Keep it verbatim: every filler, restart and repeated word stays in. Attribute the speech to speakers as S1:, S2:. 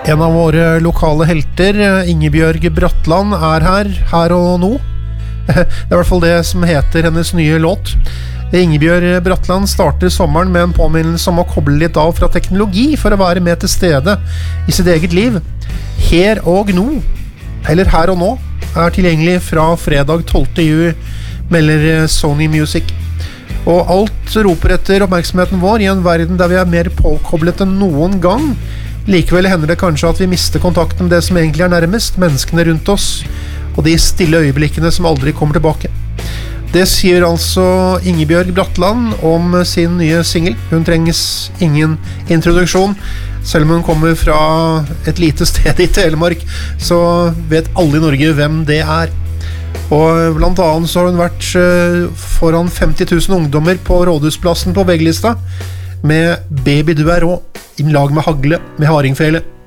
S1: En av våre lokale helter, Ingebjørg Bratland, er her, her og nå. Det er i hvert fall det som heter hennes nye låt. Ingebjørg Bratland starter sommeren med en påminnelse om å koble litt av fra teknologi for å være med til stede i sitt eget liv. Her og nå, eller her og nå, er tilgjengelig fra fredag tolvte juli, melder Sony Music. Og alt roper etter oppmerksomheten vår i en verden der vi er mer påkoblet enn noen gang. Likevel hender det kanskje at vi mister kontakten med det som egentlig er nærmest, menneskene rundt oss, og de stille øyeblikkene som aldri kommer tilbake. Det sier altså Ingebjørg Bratland om sin nye single. Hun trenges ingen introduksjon. Selv om hun kommer fra et lite sted i Telemark, så vet alle i Norge hvem det er. Og blant annet så har hun vært foran femti tusen ungdommer på Rådhusplassen på vegglista med Baby du er rå, i lag med Hagle med Hardingfele.